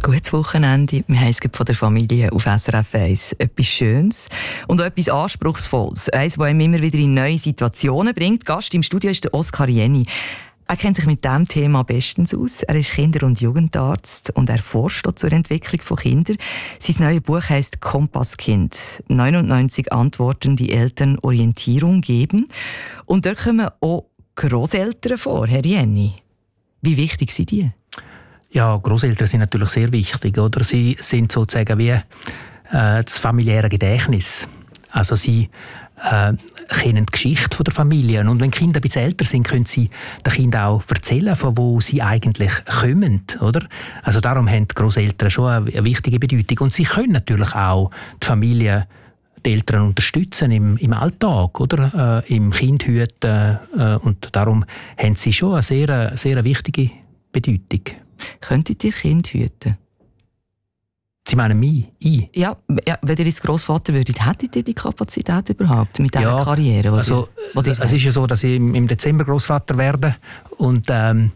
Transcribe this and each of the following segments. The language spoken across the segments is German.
Gutes Wochenende. Wir haben es von der Familie auf SRF 1. Etwas Schönes und auch etwas Anspruchsvolles. Eines, das einem immer wieder in neue Situationen bringt. Gast im Studio ist der Oskar Jenny. Er kennt sich mit diesem Thema bestens aus. Er ist Kinder- und Jugendarzt und er forscht zur Entwicklung von Kindern. Sein neues Buch heisst «Kompasskind». 99 Antworten, die Eltern Orientierung geben. Und dort kommen auch Grosseltern vor, Herr Jenny. Wie wichtig sind die? Ja, Grosseltern sind natürlich sehr wichtig. Oder? Sie sind sozusagen wie das familiäre Gedächtnis. Also sie kennen die Geschichte der Familie. Und wenn die Kinder ein bisschen älter sind, können sie den Kindern auch erzählen, von wo sie eigentlich kommen. Oder? Also darum haben die Grosseltern schon eine wichtige Bedeutung. Und sie können natürlich auch die Familie, die Eltern unterstützen im Alltag, oder? Im Kindhüten. Und darum haben sie schon eine sehr, sehr wichtige Bedeutung. Könntet ihr Kind hüten? Sie meinen mich? Ich? Ja, wenn ihr jetzt Grossvater würdet, hättet ihr die Kapazität überhaupt mit dieser Karriere? Es ist ja so, dass ich im Dezember Grossvater werde und wir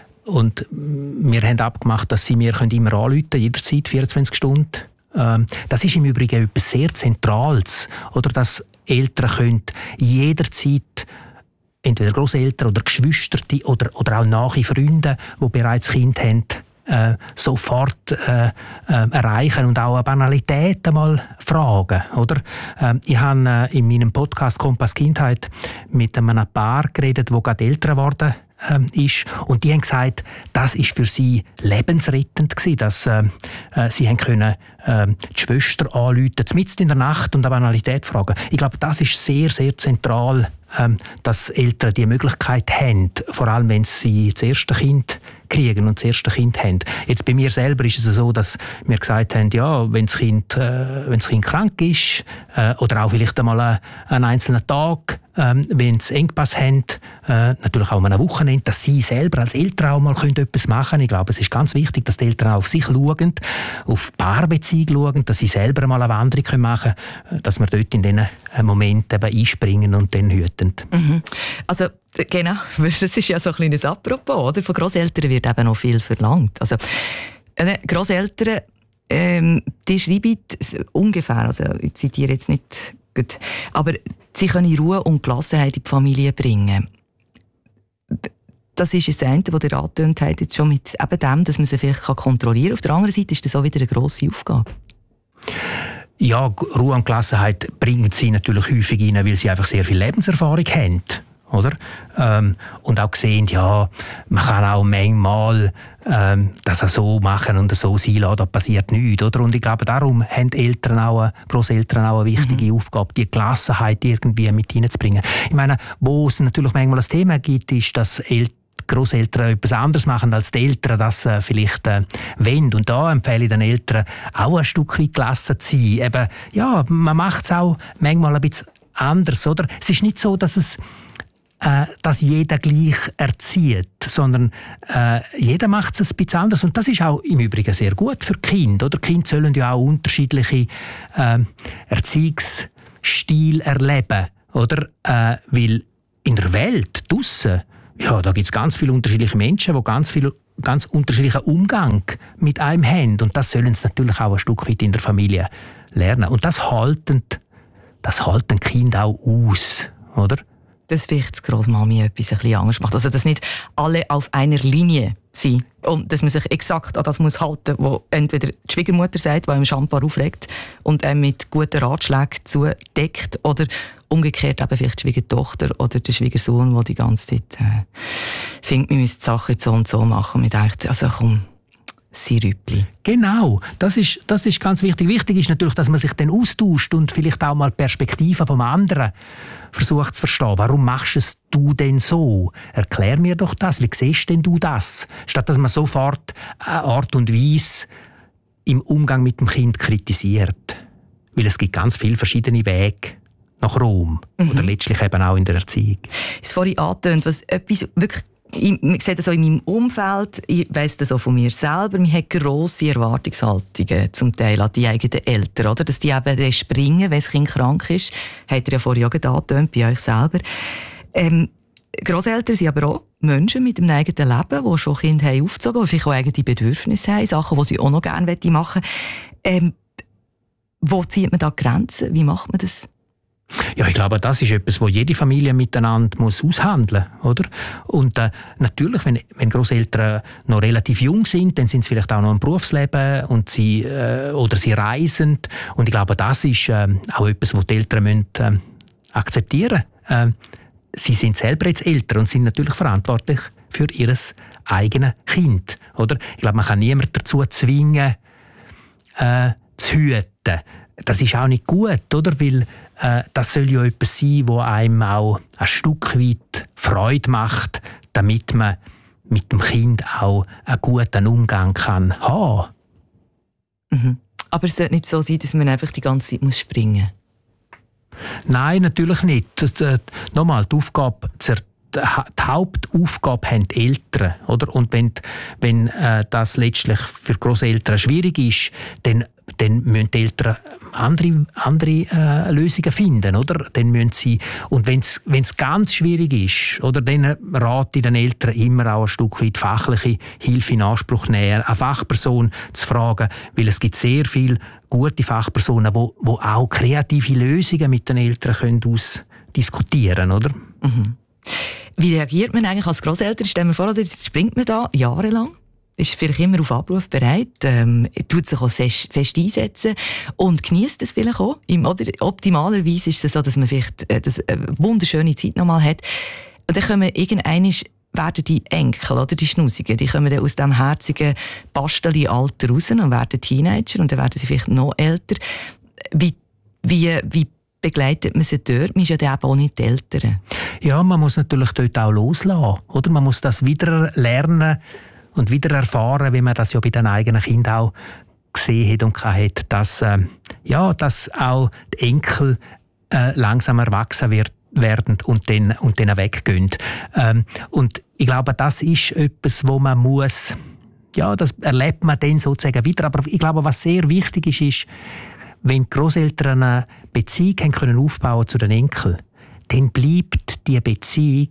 haben abgemacht, dass sie mir immer anrufen können, jederzeit 24 Stunden. Das ist im Übrigen etwas sehr Zentrales, oder, dass Eltern können jederzeit entweder Grosseltern oder Geschwister oder auch nahe Freunde, die bereits Kind haben, sofort erreichen und auch eine Banalität einmal fragen. Oder? Ich habe in meinem Podcast «Kompass Kindheit» mit einem Paar geredet, das gerade älter geworden ist. Und die haben gesagt, das ist für sie lebensrettend gewesen, dass sie haben können, die Schwester anrufen, mitten in der Nacht und eine Banalität fragen. Ich glaube, das ist sehr, sehr zentral, dass Eltern die Möglichkeit haben, vor allem wenn sie das erste Kind kriegen und das erste Kind haben. Jetzt bei mir selber ist es so, dass wir gesagt haben, ja, wenn das Kind krank ist oder auch vielleicht einmal einen einzelnen Tag, wenn sie Engpass haben, natürlich auch an einem Wochenende, dass sie selber als Eltern auch mal etwas machen können. Ich glaube, es ist ganz wichtig, dass die Eltern auch auf sich schauen, auf die Paarbeziehung schauen, dass sie selber mal eine Wanderung machen können, dass wir dort in diesen Momenten einspringen und dann hüten. Mhm. Also genau, das ist ja so ein kleines Apropos, oder? Von Grosseltern wird eben noch viel verlangt. Also Grosseltern, die schreiben ungefähr, also ich zitiere jetzt nicht gut, aber sie können Ruhe und Gelassenheit in die Familie bringen. Das ist das eine, was ihr angetönt habt, jetzt schon mit eben dem, dass man sie vielleicht kontrollieren kann. Auf der anderen Seite ist das auch wieder eine grosse Aufgabe. Ja, Ruhe und Gelassenheit bringen sie natürlich häufig rein, weil sie einfach sehr viel Lebenserfahrung haben. Oder? Und auch sehen, ja, man kann auch manchmal das auch so machen und so sein lassen, da passiert nichts. Oder? Und ich glaube, darum haben Grosseltern auch eine wichtige Aufgabe, die Gelassenheit irgendwie mit hineinzubringen. Ich meine, wo es natürlich manchmal ein Thema gibt, ist, dass Grosseltern etwas anderes machen, als die Eltern das vielleicht wollen. Und da empfehle ich den Eltern auch ein Stück weit gelassen zu sein. Eben, ja, man macht es auch manchmal ein bisschen anders. Oder? Es ist nicht so, dass jeder gleich erzieht, sondern jeder macht es ein bisschen anders. Und das ist auch im Übrigen sehr gut für die Kinder. Oder? Die Kinder sollen ja auch unterschiedliche Erziehungsstile erleben. Oder? Weil in der Welt draussen, ja, da gibt es ganz viele unterschiedliche Menschen, die ganz unterschiedlichen Umgang mit einem haben. Und das sollen sie natürlich auch ein Stück weit in der Familie lernen. Und das halten Kinder auch aus. Oder? Dass vielleicht die Grossmami etwas ein bisschen anders macht. Also, dass nicht alle auf einer Linie sind. Und dass man sich exakt an das muss halten muss, was entweder die Schwiegermutter sagt, die einem Shampoo aufregt und einem mit guten Ratschlägen zudeckt, oder umgekehrt eben vielleicht die Schwiegertochter oder der Schwiegersohn, der die ganze Zeit findet, wir müssen die Sachen so und so machen. Und man denkt, also komm, Sirüppli. Genau, das ist ganz wichtig. Wichtig ist natürlich, dass man sich dann austauscht und vielleicht auch mal Perspektiven vom anderen versucht zu verstehen. Warum machst du denn so? Erklär mir doch das. Wie siehst denn du das? Statt dass man sofort eine Art und Weise im Umgang mit dem Kind kritisiert. Weil es gibt ganz viele verschiedene Wege nach Rom. Oder letztlich eben auch in der Erziehung. Es vorhin angetönt, was etwas wirklich, ich sehe das auch in meinem Umfeld, ich weiss das auch von mir selber, man hat grosse Erwartungshaltungen zum Teil an die eigenen Eltern, oder? Dass die eben springen, wenn das Kind krank ist. Habt ihr ja vorhin auch angetönt, bei euch selber. Grosseltern sind aber auch Menschen mit einem eigenen Leben, die schon Kinder haben aufgezogen, die vielleicht auch eigene Bedürfnisse haben, Sachen, die sie auch noch gerne machen möchten. Wo zieht man da Grenzen? Wie macht man das? Ja, ich glaube, das ist etwas, was jede Familie miteinander muss aushandeln muss, oder? Und natürlich, wenn Grosseltern noch relativ jung sind, dann sind sie vielleicht auch noch im Berufsleben und sie reisen. Und ich glaube, das ist auch etwas, was die Eltern müssen, akzeptieren müssen. Sie sind selber jetzt Eltern und sind natürlich verantwortlich für ihr eigenes Kind, oder? Ich glaube, man kann niemanden dazu zwingen, zu hüten. Das ist auch nicht gut, oder? Weil das soll ja etwas sein, das einem auch ein Stück weit Freude macht, damit man mit dem Kind auch einen guten Umgang kann haben. Mhm. Aber es sollte nicht so sein, dass man einfach die ganze Zeit springen muss. Nein, natürlich nicht. Nochmal, die Hauptaufgabe haben die Eltern. Oder? Und wenn das letztlich für Grosseltern schwierig ist, dann müssen die Eltern andere Lösungen finden. Oder? Dann müssen sie, und wenn es ganz schwierig ist, oder, dann rate ich den Eltern immer auch ein Stück weit fachliche Hilfe in Anspruch nehmen, eine Fachperson zu fragen, weil es gibt sehr viele gute Fachpersonen, die auch kreative Lösungen mit den Eltern können ausdiskutieren können. Mhm. Wie reagiert man eigentlich als Grosseltern? Stell mir vor, jetzt springt man da jahrelang, ist vielleicht immer auf Abruf bereit, tut sich auch fest einsetzen und genießt es vielleicht auch. Optimalerweise ist es so, dass man vielleicht eine wunderschöne Zeit nochmal hat. Und dann kommen werden die Enkel, oder die Schnusigen, die kommen dann aus dem herzigen Basteli-Alter raus und werden Teenager und dann werden sie vielleicht noch älter. Wie begleitet man sie dort? Man ist ja dann eben auch nicht die Eltern. Ja, man muss natürlich dort auch loslassen. Oder? Man muss das wieder lernen und wieder erfahren, wie man das ja bei den eigenen Kindern auch gesehen hat und hat, dass auch die Enkel langsam erwachsen werden und dann weggehen. Und ich glaube, das ist etwas, wo man muss, ja, das erlebt man dann sozusagen wieder. Aber ich glaube, was sehr wichtig ist, wenn die Grosseltern eine Beziehung können aufbauen zu den Enkeln, dann bleibt die Beziehung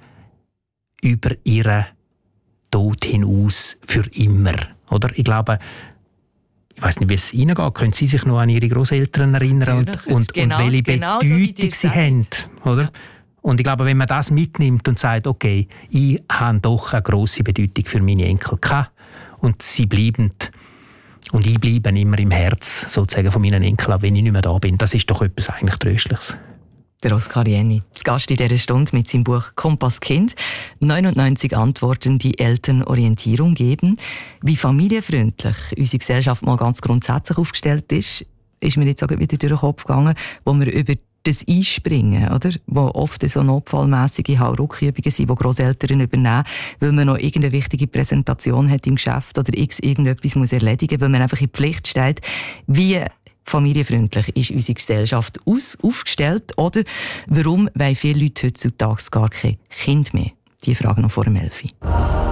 über ihren Tod hinaus für immer. Oder? Ich glaube, ich weiss nicht, wie es Ihnen geht. Können Sie sich noch an Ihre Grosseltern erinnern und welche Bedeutung sie haben? Oder? Und ich glaube, wenn man das mitnimmt und sagt, okay, ich habe doch eine grosse Bedeutung für meine Enkel gehabt und sie bleiben und ich bleibe immer im Herz sozusagen von meinen Enkeln, auch wenn ich nicht mehr da bin. Das ist doch etwas eigentlich Tröstliches. Der Oskar Jenny, zu Gast in dieser Stunde mit seinem Buch «Kompass Kind». 99 Antworten, die Eltern Orientierung geben. Wie familienfreundlich unsere Gesellschaft mal ganz grundsätzlich aufgestellt ist mir jetzt auch wieder durch den Kopf gegangen, wo wir über das Einspringen, oder? Wo oft so notfallmässige Hauruckübungen sind, die Grosseltern übernehmen, weil man noch irgendeine wichtige Präsentation hat im Geschäft oder irgendetwas muss erledigen, weil man einfach in Pflicht steht. Wie familienfreundlich ist unsere Gesellschaft aufgestellt? Oder warum wollen viele Leute heutzutage gar kein Kind mehr? Die Frage noch vor dem 11.